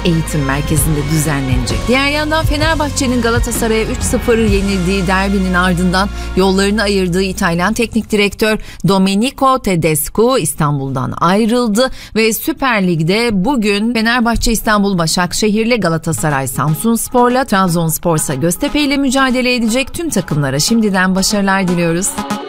Eğitim Merkezi'nde düzenlenecek. Diğer yandan Fenerbahçe'nin Galatasaray'a 3-0 yenildiği derbinin ardından yollarını ayırdığı İtalyan teknik direktör Domenico Tedesco İstanbul'dan ayrıldı ve Süper Lig'de bugün Fenerbahçe İstanbul Başakşehir'le, Galatasaray Samsunspor'la, Trabzonspor'sa Göztepe ile mücadele edecek. Tüm takımlara şimdiden başarılar diliyoruz.